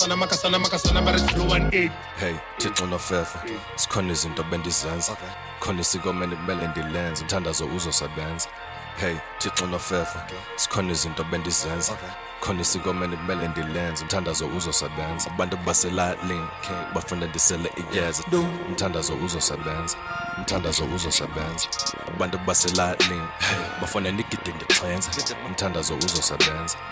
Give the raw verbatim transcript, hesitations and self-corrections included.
makasana makasana makasana but it's zero one eight. Hey, Thixo nofefa sikhona izinto bendizenza khona isiko mele kumele ndilenze umthandazo uzosebenza. Hey, Thixo nofefa sikhona izinto bendizenza khona isiko mele kumele ndilenze umthandazo uzosebenza. Abantu basela link bafuna ndisele iyeza umthandazo uzosebenza umthandazo uzosebenza. Abantu basela link bafuna ndigide ngixenze umthandazo uzosebenza.